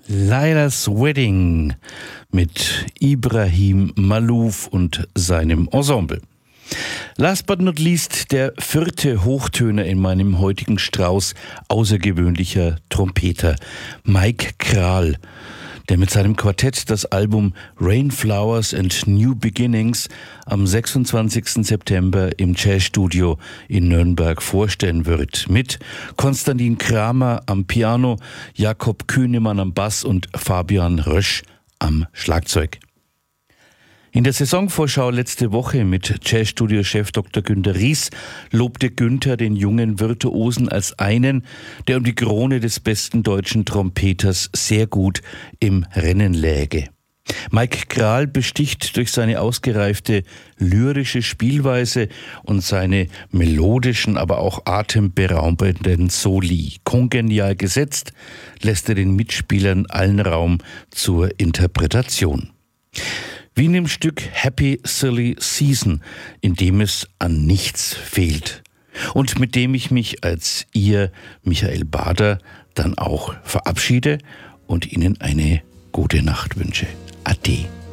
Lailas Wedding mit Ibrahim Malouf und seinem Ensemble. Last but not least der vierte Hochtöner in meinem heutigen Strauß außergewöhnlicher Trompeter, Mike Krahl, der mit seinem Quartett das Album Rainflowers and New Beginnings am 26. September im Jazzstudio in Nürnberg vorstellen wird. Mit Konstantin Kramer am Piano, Jakob Kühnemann am Bass und Fabian Rösch am Schlagzeug. In der Saisonvorschau letzte Woche mit Jazzstudio-Chef Dr. Günter Ries lobte Günther den jungen Virtuosen als einen, der um die Krone des besten deutschen Trompeters sehr gut im Rennen läge. Mike Krahl besticht durch seine ausgereifte lyrische Spielweise und seine melodischen, aber auch atemberaubenden Soli. Kongenial gesetzt, lässt er den Mitspielern allen Raum zur Interpretation. Wie in dem Stück Happy Silly Season, in dem es an nichts fehlt. Und mit dem ich mich als Ihr Michael Bader dann auch verabschiede und Ihnen eine gute Nacht wünsche. Ade.